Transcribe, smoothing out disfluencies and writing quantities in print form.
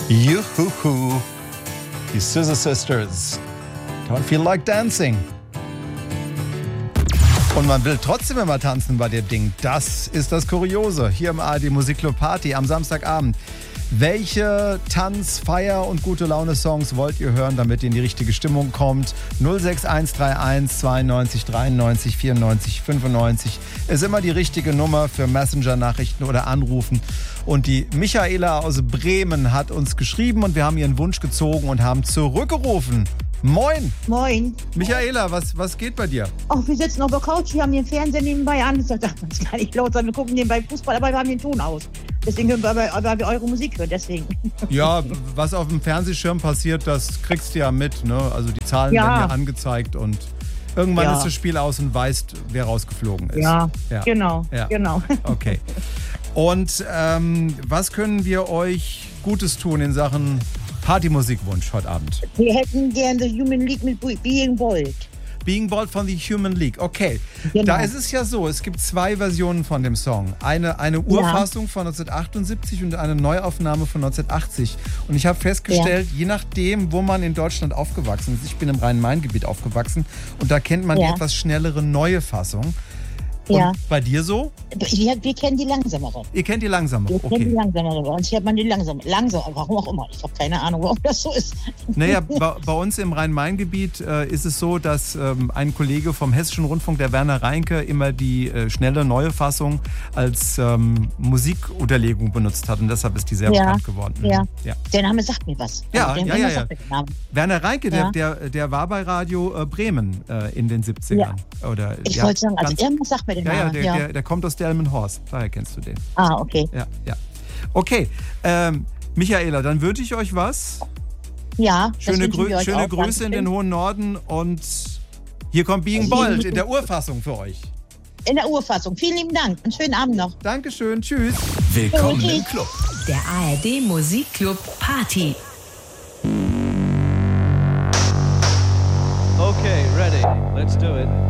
Juhu, die Scissor Sisters. Don't feel like dancing. Und man will trotzdem immer tanzen bei dem Ding. Das ist das Kuriose. Hier im ARD Musikclub Party am Samstagabend. Welche Tanz-, Feier- und Gute-Laune-Songs wollt ihr hören, damit ihr in die richtige Stimmung kommt? 06131 92 93 94 95 ist immer die richtige Nummer für Messenger-Nachrichten oder Anrufen. Und die Michaela aus Bremen hat uns geschrieben und wir haben ihren Wunsch gezogen und haben zurückgerufen. Moin! Moin. Michaela, was geht bei dir? Ach, wir sitzen auf der Couch, wir haben den Fernseher nebenbei an. Ich sag, das ist gar nicht laut sein, wir gucken nebenbei Fußball, aber wir haben den Ton aus. Deswegen hören wir, weil wir eure Musik hören, deswegen. Ja, was auf dem Fernsehschirm passiert, das kriegst du ja mit, ne? Also die Zahlen werden ja angezeigt und irgendwann ist das Spiel aus und weißt, wer rausgeflogen ist. Ja. Genau. Okay. Und was können wir euch Gutes tun in Sachen Partymusikwunsch heute Abend? Wir hätten gerne The Human League mit Being Bold. Being Bold von The Human League, okay. Genau. Da ist es ja so, es gibt zwei Versionen von dem Song. Eine Urfassung von 1978 und eine Neuaufnahme von 1980. Und ich habe festgestellt, je nachdem, wo man in Deutschland aufgewachsen ist, ich bin im Rhein-Main-Gebiet aufgewachsen und da kennt man die etwas schnellere neue Fassung. Und bei dir so? Wir kennen die langsamere. Ihr kennt die langsamere, okay. Wir kennen die langsamere. Bei uns hört man die langsam, warum auch immer. Ich habe keine Ahnung, warum das so ist. Naja, bei uns im Rhein-Main-Gebiet ist es so, dass ein Kollege vom Hessischen Rundfunk, der Werner Reinke, immer die schnelle neue Fassung als Musikunterlegung benutzt hat und deshalb ist die sehr bekannt geworden. Ja. Der Name sagt mir was. Ja. Werner Reinke, der war bei Radio Bremen in den 70ern. Ja. Oder, ich wollte sagen, also irgendwas sagt mir den Namen. Der kommt aus Delmenhorst, daher kennst du den. Ah, okay. Ja. Okay, Michaela, dann wünsche ich euch was. Ja, schöne Grüße in den hohen Norden und hier kommt Being Bold in der Urfassung für euch. In der Urfassung. Vielen lieben Dank und schönen Abend noch. Dankeschön, tschüss. Willkommen im Club. Der ARD Musikclub Party. Okay, ready. Let's do it.